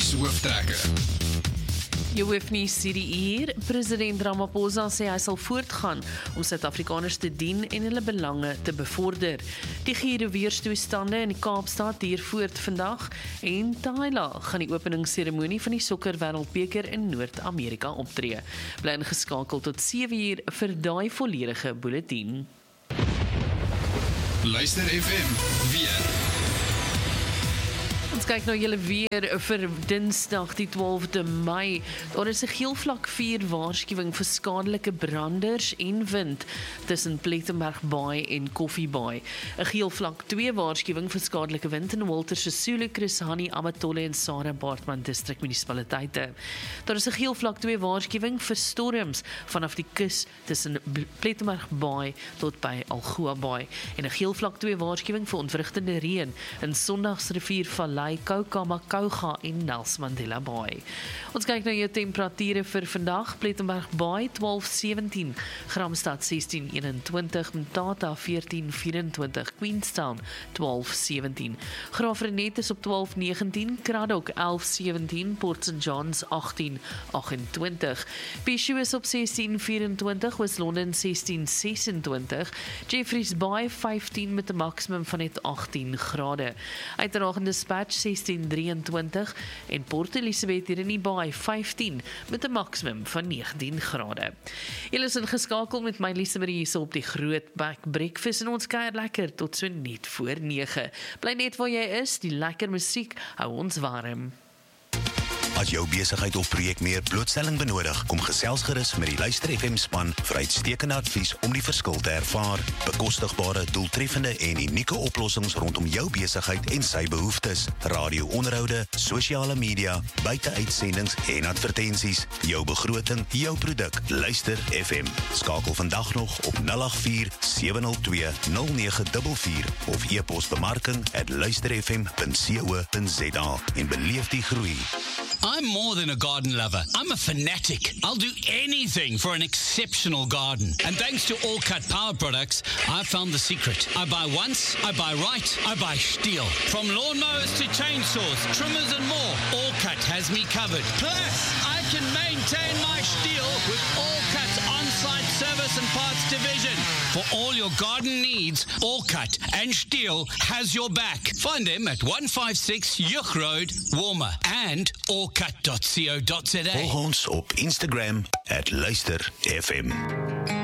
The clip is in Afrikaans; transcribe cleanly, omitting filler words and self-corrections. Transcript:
Nuushooftrekker. Jou hoofnuus hierdie uur. President Ramaphosa sê hy sal voortgaan om Suid-Afrikaners te dien en hulle belange te bevorder. Die giere weerstoestande in die Kaapstad duur voort vandag en Tyla gaan die openingsseremonie van die sokker wêreldbeker in Noord-Amerika optree. Bly ingeskakel tot 7 uur vir daai volledige bulletin. Luister FM weer. Ons kyk nou julle weer vir Dinsdag die 12de Mei. Daar is 'n geel vlak 4 waarskuwing vir skadelike branders en wind tussen Plettenberg Baai en Koffie Baai. 'n geel vlak 2 waarskuwing vir skadelike wind in Walter Sisulu, Chris Hani, Amatolle en Sarah Baartman distrik munisipaliteite. Daar is 'n geel vlak 2 waarskuwing vir storms vanaf die kus tussen Plettenberg Baai tot by Algoa Baai en 'n geel vlak 2 waarskuwing vir ontwrigtende reën in Sondagsrivier Vallei, Makauga en Nelson Mandela Baai. Ons kyk na jou temperature vir vandag. Plettenberg Baai 12:17, Gramstad 16:21, Mtata 14:24, Queenstown 12:17, Graafrenet is op 12:19, Kraddock 11:17, Port St Johns 18:28, Peshua is op 16:24, West London 16:26, Jeffreys Bay 15 met 'n maksimum van net 18 grade. Uitdagende Dispatch 16:23 en Port Elizabeth hier in die Baai 15 met 'n maksimum van 19 grade. Julle is ingeskakel met my Lise Marie hier op die Groot Back Breakfast en ons kuier lekker tot so net voor 9. Bly net waar jy is, die lekker musiek hou ons warm. As jou besigheid of projek meer blootstelling benodig, kom gesels gerus met die Luister FM span vir uitstekende advies om die verskil te ervaar. Bekostigbare, doeltreffende en unieke oplossings rondom jou besigheid en sy behoeftes. Radio-onderhoude, sosiale media, buiteuitsendings en advertensies. Jou begroting, jou produk. Luister FM. Skakel vandag nog op 084-702-0944 of e-pos bemarking@luisterfm.co.za en beleef die groei. I'm more than a garden lover. I'm a fanatic. I'll do anything for an exceptional garden. And thanks to All Cut Power products, I found the secret. I buy once, I buy right, I buy Stihl. From lawnmowers to chainsaws, trimmers and more, All Cut has me covered. Plus, I can maintain my Stihl with All Cut's on-site service and parts division. For all your garden needs, All Cut and Stihl has your back. Find them at 156 Yuch Road, Warmer and allcut.co.za. Volg ons op Instagram @luisterfm.